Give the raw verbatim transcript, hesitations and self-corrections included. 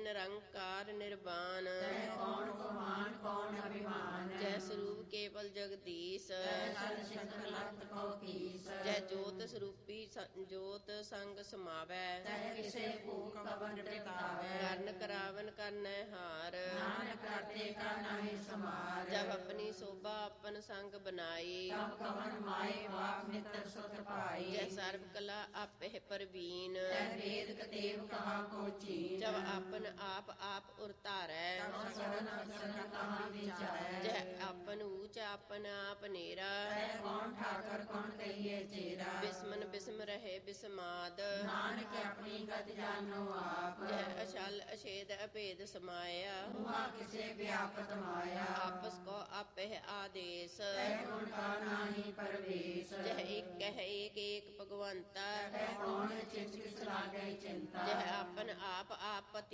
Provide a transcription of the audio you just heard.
ਨਿਰੰਕਾਰ ਨਿਰਵਾਨ। ਤੈ ਕੌਣ ਗੁਮਾਨ ਕੌਣ ਅਭਿਮਾਨ। ਜੈ ਸਰੂਪ ਕੇਵਲ ਜਗਦੀਸ਼। ਤੈ ਸਤ ਸਿਮਰ ਲਖਤ ਕੋ ਕੀਸ। ਜੈ ਜੋਤ ਸਰੂਪੀ ਜੋਤ ਸੰਗ ਸਮਾਵੈ। ਤੈ ਕਿਸੇ ਭੂਖ ਕਵਨ ਟਿਕਾਵੈ। ਕਰਨ ਕਰਾਵਨ ਕਰਨੈ ਹਾਰ। ਨਾਨਕ ਕਰਤੇ ਕਾ ਨਾਹੀ ਸਮਾਰ। ਜਬ ਆਪਣੀ ਸੋਭਾ ਆਪਨ ਸੰਗ ਬਨਾਈ। ਤਬ ਕਵਨ ਮਾਏ ਬਾਪ ਮਿੱਤਰ ਸੁਤ ਭਾਈ। ਜੈ ਸਰਬ ਕਲਾ ਆਪਹਿ ਪਰਵੀਨ। ਤੈ ਵੇਦ ਕਤੇਬ ਕਹਾ ਕੋ ਚੀਨ। ਜਬ ਆਪਨ ਆਪ ਆਪ ਉਰਤਾਰੈ। ਤਬ ਸਗਲ ਅਸਨ ਕਹਾ ਵਿਚਾਰੈ। ਜੈ ਆਪਨ ਊਚ ਆਪਨ ਆਪ ਨੇਰਾ। ਤੈ ਕੌਣ ਠਾਕਰ ਕੌਣ ਕਹੀਏ ਚੇਰਾ। ਬਿਸਮਨ ਬਿਸਮ ਰਹੇ ਬਿਸਮਾਦ। ਨਾਨਕ ਆਪਣੀ ਗਤ ਜਾਣੋ ਆਪ। ਜੈ ਅਛਲ ਅਛੇਦ ਅਭੇਦ ਸਮਾਇਆ। ਹੁਆ ਕਿਸੇ ਵਿਆਪਤ ਮਾਇਆ। ਆਪਸ ਕੋ ਆਪਹਿ ਆਦੇਸ। ਤੈ ਗੁਣ ਕਾ ਨਾਹੀ ਪਰਵੇਸ। ਜੈ ਇੱਕ ਕਹਿ ਏਕ ਏਕ ਭਗਵੰਤਾ। ਤੈ ਕੌਣ ਚਿਤ ਕਿਸ ਲਾਗੈ ਚਿੰਤਾ। ਜੈ ਆਪਨ ਆਪ ਆਪ